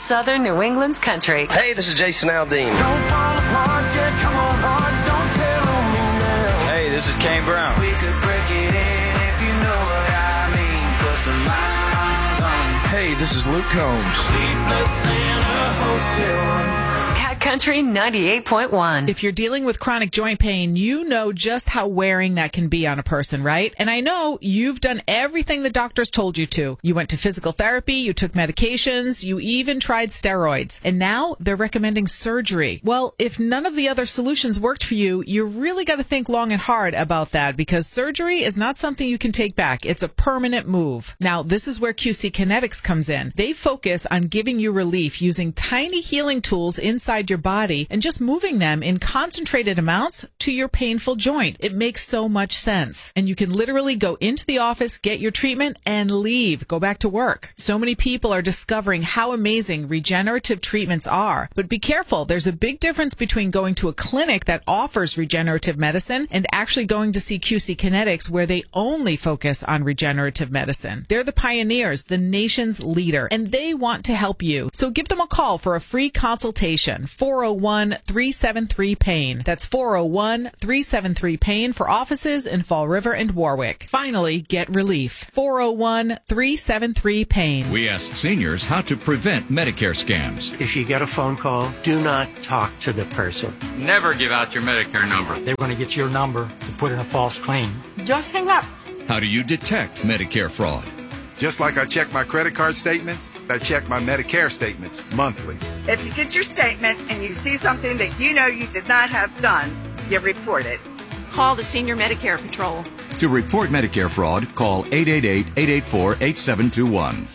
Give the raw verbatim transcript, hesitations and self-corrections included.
Southern New England's country. Hey, this is Jason Aldean. Don't fall apart, yeah, come on, heart, don't tell me now. Hey, this is Kane Brown. We could break it in if you know what I mean. Put some miles on. Hey, this is Luke Combs. Sleepless in a hotel. Cat Country ninety-eight point one. If you're dealing with chronic joint pain, you know just how wearing that can be on a person, right? And I know you've done everything the doctors told you to. You went to physical therapy, you took medications, you even tried steroids, and now they're recommending surgery. Well, if none of the other solutions worked for you, you really got to think long and hard about that, because surgery is not something you can take back. It's a permanent move. Now, this is where Q C Kinetics comes in. They focus on giving you relief using tiny healing tools inside your body and just moving them in concentrated amounts to your painful joint. It makes so much sense. And you can literally go into the office, get your treatment, and leave. Go back to work. So many people are discovering how amazing regenerative treatments are. But be careful. There's a big difference between going to a clinic that offers regenerative medicine and actually going to see Q C Kinetics, where they only focus on regenerative medicine. They're the pioneers, the nation's leader, and they want to help you. So give them a call for a free consultation. four oh one, three seven three, PAIN. That's four oh one, three seven three, PAIN for offices in Fall River and Warwick. Finally, get relief. four oh one, three seven three, PAIN. We ask seniors how to prevent Medicare scams. If you get a phone call, do not talk to the person. Never give out your Medicare number. They're going to get your number to put in a false claim. Just hang up. How do you detect Medicare fraud? Just like I check my credit card statements, I check my Medicare statements monthly. If you get your statement and you see something that you know you did not have done, you report it. Call the Senior Medicare Patrol. To report Medicare fraud, call eight eight eight, eight eight four, eight seven two one.